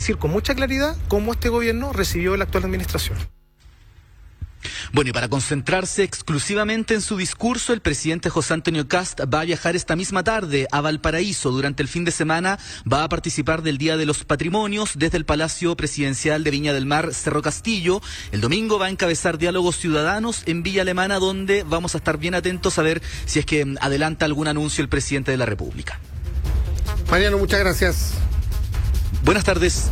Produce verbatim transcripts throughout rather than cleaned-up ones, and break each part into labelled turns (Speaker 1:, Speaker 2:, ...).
Speaker 1: decir con mucha claridad cómo este gobierno recibió la actual administración.
Speaker 2: Bueno, y para concentrarse exclusivamente en su discurso, el presidente José Antonio Kast va a viajar esta misma tarde a Valparaíso. Durante el fin de semana va a participar del Día de los Patrimonios desde el Palacio Presidencial de Viña del Mar, Cerro Castillo. El domingo va a encabezar diálogos ciudadanos en Villa Alemana, donde vamos a estar bien atentos a ver si es que adelanta algún anuncio el presidente de la República.
Speaker 3: Mariano, muchas gracias.
Speaker 2: Buenas tardes.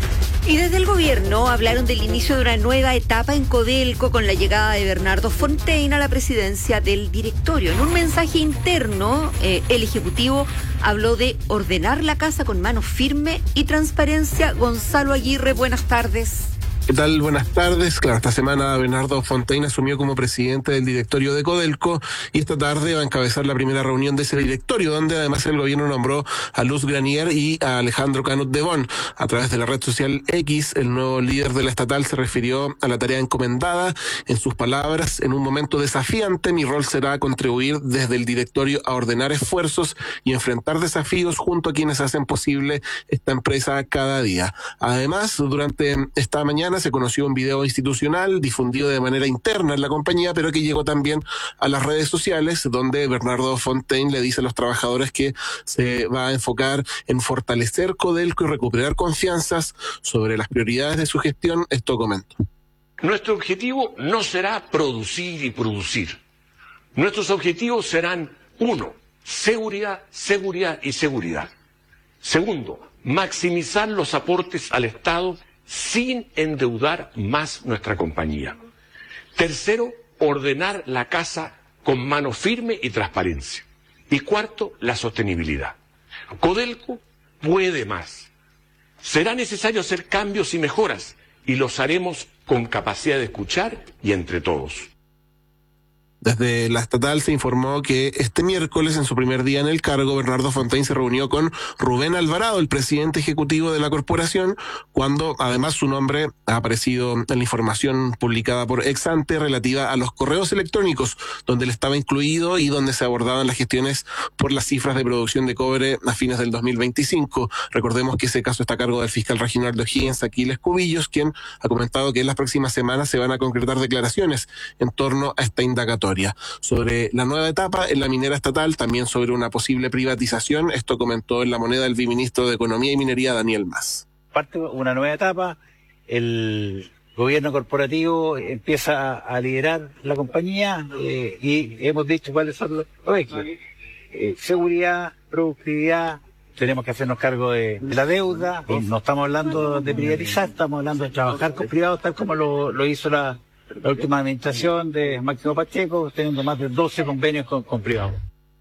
Speaker 4: Y desde el gobierno hablaron del inicio de una nueva etapa en Codelco con la llegada de Bernardo Fontaine a la presidencia del directorio. En un mensaje interno, eh, el Ejecutivo habló de ordenar la casa con mano firme y transparencia. Gonzalo Aguirre, buenas tardes.
Speaker 5: ¿Qué tal? Buenas tardes. Claro, esta semana Bernardo Fontaine asumió como presidente del directorio de Codelco y esta tarde va a encabezar la primera reunión de ese directorio, donde además el gobierno nombró a Luz Granier y a Alejandro Canut de Bon. A través de la red social X, el nuevo líder de la estatal se refirió a la tarea encomendada. En sus palabras, en un momento desafiante, mi rol será contribuir desde el directorio a ordenar esfuerzos y enfrentar desafíos junto a quienes hacen posible esta empresa cada día. Además, durante esta mañana se conoció un video institucional difundido de manera interna en la compañía, pero que llegó también a las redes sociales, donde Bernardo Fontaine le dice a los trabajadores que se va a enfocar en fortalecer Codelco y recuperar confianzas. Sobre las prioridades de su gestión, esto comento.
Speaker 6: Nuestro objetivo no será producir y producir. Nuestros objetivos serán, uno, seguridad, seguridad y seguridad. Segundo, maximizar los aportes al Estado sin endeudar más nuestra compañía. Tercero, ordenar la casa con mano firme y transparencia. Y cuarto, la sostenibilidad. Codelco puede más. Será necesario hacer cambios y mejoras, y los haremos con capacidad de escuchar y entre todos.
Speaker 5: Desde la estatal se informó que este miércoles, en su primer día en el cargo, Bernardo Fontaine se reunió con Rubén Alvarado, el presidente ejecutivo de la corporación, cuando además su nombre ha aparecido en la información publicada por Exante relativa a los correos electrónicos, donde él estaba incluido y donde se abordaban las gestiones por las cifras de producción de cobre a fines del dos mil veinticinco. Recordemos que ese caso está a cargo del fiscal regional de O'Higgins, Aquiles Cubillos, quien ha comentado que en las próximas semanas se van a concretar declaraciones en torno a esta indagatoria. Sobre la nueva etapa en la minera estatal, también sobre una posible privatización. Esto comentó en La Moneda el viceministro de Economía y Minería, Daniel Mas.
Speaker 7: Parte una nueva etapa, el gobierno corporativo empieza a liderar la compañía eh, y hemos dicho cuáles son los ejes. Eh, seguridad, productividad, tenemos que hacernos cargo de, de la deuda, no estamos hablando de privatizar, estamos hablando de trabajar con privados, tal como lo, lo hizo la La última administración de Máximo Pacheco, teniendo más de doce convenios con, con privados.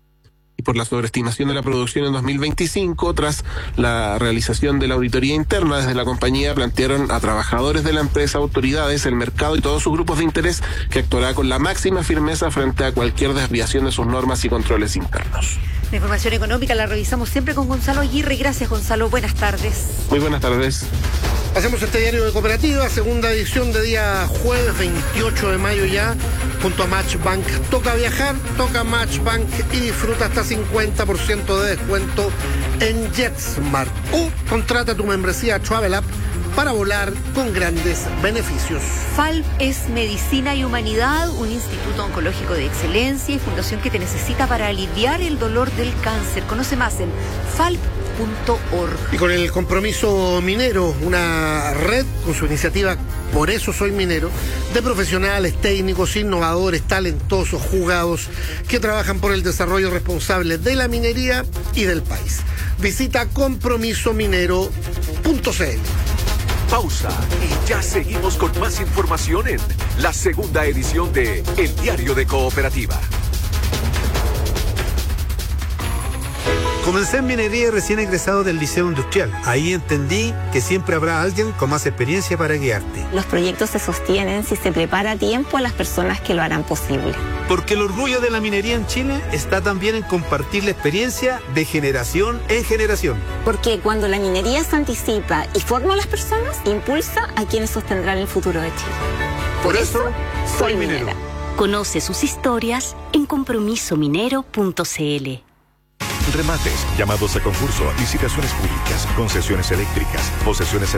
Speaker 5: Y por la sobreestimación de la producción en dos mil veinticinco, tras la realización de la auditoría interna desde la compañía, plantearon a trabajadores de la empresa, autoridades, el mercado y todos sus grupos de interés que actuará con la máxima firmeza frente a cualquier desviación de sus normas y controles internos.
Speaker 4: La información económica la revisamos siempre con Gonzalo Aguirre. Gracias, Gonzalo. Buenas tardes.
Speaker 5: Muy buenas tardes.
Speaker 3: Hacemos este diario de Cooperativa, segunda edición de día jueves veintiocho de mayo ya, junto a Matchbank. Toca viajar, toca Matchbank y disfruta hasta cincuenta por ciento de descuento en JetSmart. O contrata tu membresía Travel App para volar con grandes beneficios.
Speaker 4: Falp es Medicina y Humanidad, un instituto oncológico de excelencia y fundación que te necesita para aliviar el dolor del cáncer. Conoce más en falp punto org.
Speaker 3: Y con el Compromiso Minero, una red con su iniciativa Por eso soy minero, de profesionales, técnicos, innovadores, talentosos, jugados, que trabajan por el desarrollo responsable de la minería y del país. Visita compromiso minero punto c l.
Speaker 8: Pausa y ya seguimos con más información en la segunda edición de El Diario de Cooperativa.
Speaker 9: Comencé en minería y recién egresado del Liceo Industrial. Ahí entendí que siempre habrá alguien con más experiencia para guiarte.
Speaker 10: Los proyectos se sostienen si se prepara a tiempo a las personas que lo harán posible.
Speaker 9: Porque el orgullo de la minería en Chile está también en compartir la experiencia de generación en generación.
Speaker 10: Porque cuando la minería se anticipa y forma a las personas, impulsa a quienes sostendrán el futuro de Chile.
Speaker 9: Por, Por eso, soy minero.
Speaker 10: minera.
Speaker 11: Conoce sus historias en compromiso minero punto c l.
Speaker 8: Remates, llamados a concurso, licitaciones públicas, concesiones eléctricas, posesiones